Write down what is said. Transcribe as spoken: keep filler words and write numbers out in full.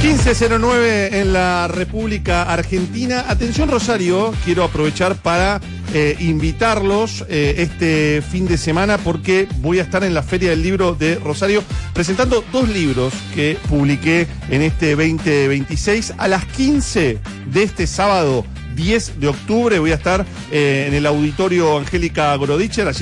quince cero nueve en la República Argentina. Atención, Rosario, quiero aprovechar para eh, invitarlos eh, este fin de semana porque voy a estar en la Feria del Libro de Rosario presentando dos libros que publiqué en este veinte veintiséis. A las quince de este sábado diez de octubre voy a estar eh, en el Auditorio Angélica Goroditcher, allí